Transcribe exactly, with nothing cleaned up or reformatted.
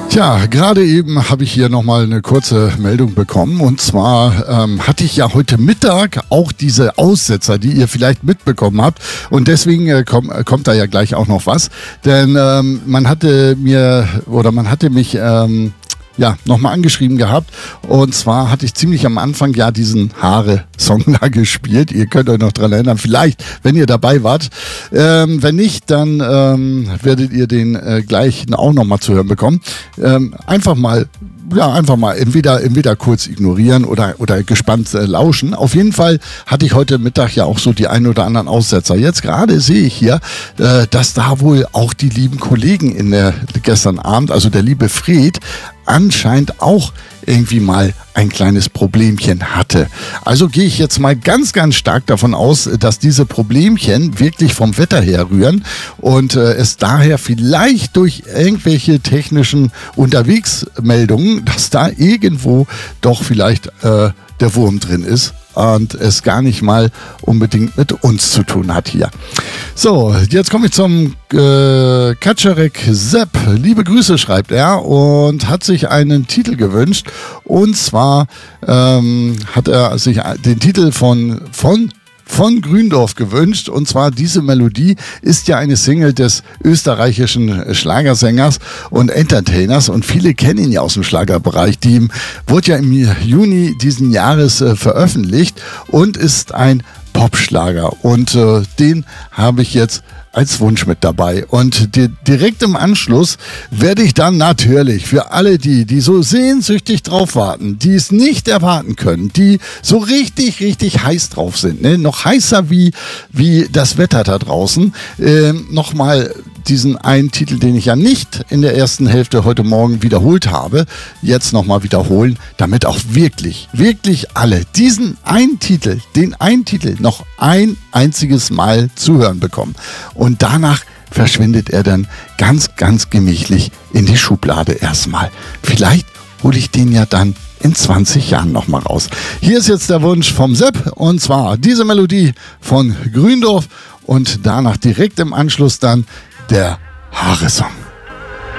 Tja, gerade eben habe ich hier nochmal eine kurze Meldung bekommen. Und zwar ähm, hatte ich ja heute Mittag auch diese Aussetzer, die ihr vielleicht mitbekommen habt. Und deswegen äh, komm, kommt da ja gleich auch noch was. Denn ähm, man hatte mir oder man hatte mich... Ähm, ja, nochmal angeschrieben gehabt. Und zwar hatte ich ziemlich am Anfang ja diesen Haare-Song da gespielt. Ihr könnt euch noch dran erinnern, vielleicht, wenn ihr dabei wart. Ähm, wenn nicht, dann ähm, werdet ihr den äh, gleich auch nochmal zu hören bekommen. Ähm, einfach mal Ja, einfach mal entweder, entweder kurz ignorieren oder, oder gespannt äh, lauschen. Auf jeden Fall hatte ich heute Mittag ja auch so die ein oder anderen Aussetzer. Jetzt gerade sehe ich hier, äh, dass da wohl auch die lieben Kollegen in der gestern Abend, also der liebe Fred, anscheinend auch irgendwie mal ein kleines Problemchen hatte. Also gehe ich jetzt mal ganz, ganz stark davon aus, dass diese Problemchen wirklich vom Wetter her rühren und äh, es daher vielleicht durch irgendwelche technischen Unterwegsmeldungen, dass da irgendwo doch vielleicht äh, der Wurm drin ist und es gar nicht mal unbedingt mit uns zu tun hat hier. So, jetzt komme ich zum äh, Kaczarek Sepp. Liebe Grüße, schreibt er und hat sich einen Titel gewünscht. Und zwar ähm, hat er sich den Titel von von von Gründorf gewünscht. Und zwar diese Melodie ist ja eine Single des österreichischen Schlagersängers und Entertainers und viele kennen ihn ja aus dem Schlagerbereich. Die wurde ja im Juni diesen Jahres äh, veröffentlicht und ist ein Popschlager und äh, den habe ich jetzt als Wunsch mit dabei. Und di- direkt im Anschluss werde ich dann natürlich für alle die, die so sehnsüchtig drauf warten, die es nicht erwarten können, die so richtig, richtig heiß drauf sind, ne? Noch heißer wie, wie das Wetter da draußen, äh, nochmal diesen einen Titel, den ich ja nicht in der ersten Hälfte heute Morgen wiederholt habe, jetzt nochmal wiederholen, damit auch wirklich, wirklich alle diesen einen Titel, den einen Titel noch ein einziges Mal zu hören bekommen. Und danach verschwindet er dann ganz, ganz gemächlich in die Schublade erstmal. Vielleicht hole ich den ja dann in zwanzig Jahren nochmal raus. Hier ist jetzt der Wunsch vom Sepp und zwar diese Melodie von Gründorf und danach direkt im Anschluss dann der Haare-Song.